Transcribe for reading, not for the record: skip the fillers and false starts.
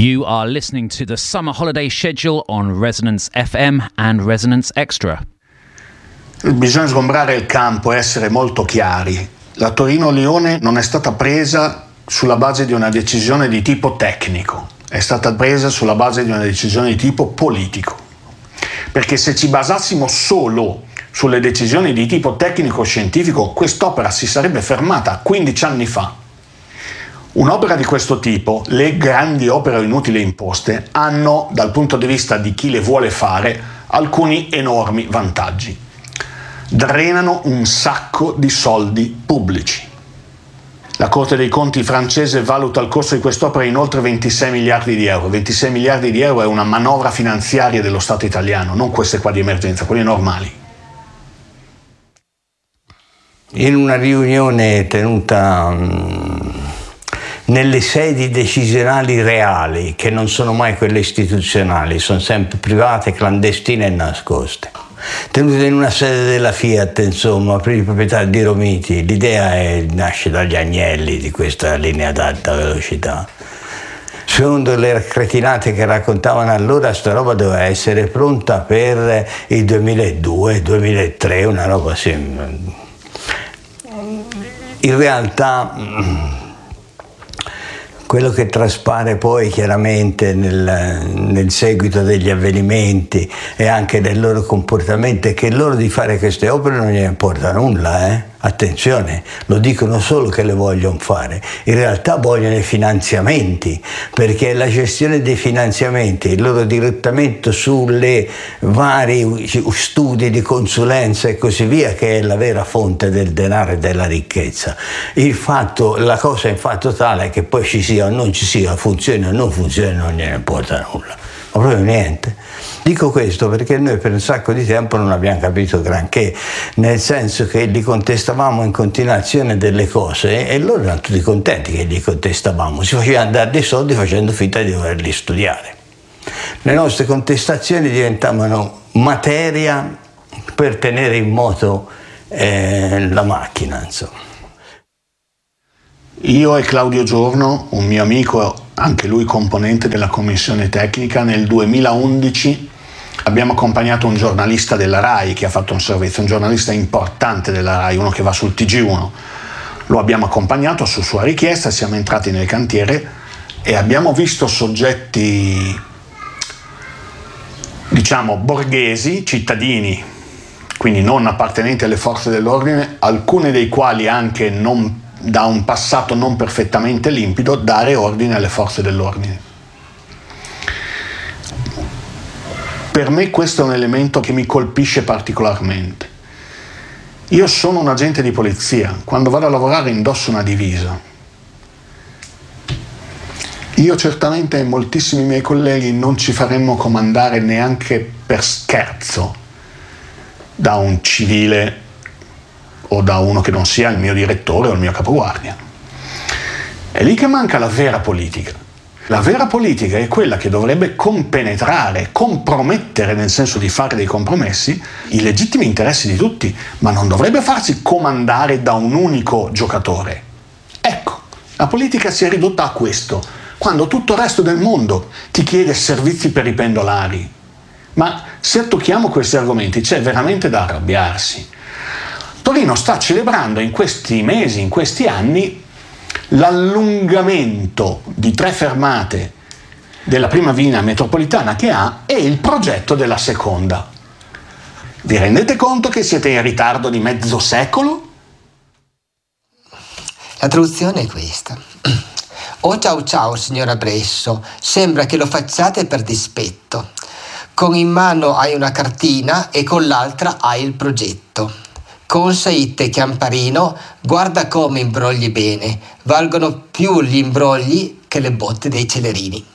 You are listening to the summer holiday schedule on Resonance FM and Resonance Extra. Bisogna sgombrare il campo e essere molto chiari. La Torino-Lione non è stata presa sulla base di una decisione di tipo tecnico, è stata presa sulla base di una decisione di tipo politico. Perché se ci basassimo solo sulle decisioni di tipo tecnico-scientifico, quest'opera si sarebbe fermata 15 anni fa. Un'opera di questo tipo, le grandi opere inutili imposte, hanno, dal punto di vista di chi le vuole fare, alcuni enormi vantaggi. Drenano un sacco di soldi pubblici. La Corte dei Conti francese valuta il costo di quest'opera in oltre 26 miliardi di euro. 26 miliardi di euro è una manovra finanziaria dello Stato italiano, non queste qua di emergenza, quelle normali. In una riunione tenuta nelle sedi decisionali reali, che non sono mai quelle istituzionali, sono sempre private, clandestine e nascoste. Tenute in una sede della Fiat, insomma, per i proprietari di Romiti. L'idea nasce dagli agnelli di questa linea ad alta velocità. Secondo le cretinate che raccontavano allora, sta roba doveva essere pronta per il 2002-2003, una roba sembra. In realtà quello che traspare poi chiaramente nel seguito degli avvenimenti e anche del loro comportamento è che loro di fare queste opere non gli importa nulla, Attenzione, lo dicono solo che le vogliono fare, in realtà vogliono i finanziamenti, perché la gestione dei finanziamenti, il loro dirottamento sulle vari studi di consulenza e così via, che è la vera fonte del denaro e della ricchezza. La cosa è in fatto tale che poi ci sia o non ci sia, funzioni o non funzioni, non gliene importa nulla, ma proprio niente. Dico questo perché noi per un sacco di tempo non abbiamo capito granché, nel senso che gli contestavamo in continuazione delle cose e loro erano tutti contenti che gli contestavamo, si faceva andare dei soldi facendo finta di doverli studiare. Le nostre contestazioni diventavano materia per tenere in moto la macchina, insomma. Io e Claudio Giorno, un mio amico, anche lui componente della commissione tecnica, nel 2011 abbiamo accompagnato un giornalista della RAI che ha fatto un servizio, un giornalista importante della RAI, uno che va sul TG1. Lo abbiamo accompagnato su sua richiesta, siamo entrati nel cantiere e abbiamo visto soggetti, diciamo, borghesi, cittadini, quindi non appartenenti alle forze dell'ordine, alcuni dei quali anche da un passato non perfettamente limpido, dare ordine alle forze dell'ordine. Per me questo è un elemento che mi colpisce particolarmente. Io sono un agente di polizia, quando vado a lavorare indosso una divisa. Io certamente e moltissimi miei colleghi non ci faremmo comandare neanche per scherzo da un civile o da uno che non sia il mio direttore o il mio capoguardia. È lì che manca la vera politica. La vera politica è quella che dovrebbe compenetrare, compromettere, nel senso di fare dei compromessi, i legittimi interessi di tutti, ma non dovrebbe farsi comandare da un unico giocatore. Ecco, la politica si è ridotta a questo, quando tutto il resto del mondo ti chiede servizi per i pendolari. Ma se tocchiamo questi argomenti c'è veramente da arrabbiarsi. Torino sta celebrando in questi mesi, in questi anni, l'allungamento di 3 fermate della prima linea metropolitana che ha e il progetto della seconda. Vi rendete conto che siete in ritardo di mezzo secolo? La traduzione è questa. Oh ciao ciao signora Bresso, sembra che lo facciate per dispetto. Con in mano hai una cartina e con l'altra hai il progetto. Con Saitte Chiamparino, guarda come imbrogli bene, valgono più gli imbrogli che le botte dei Celerini.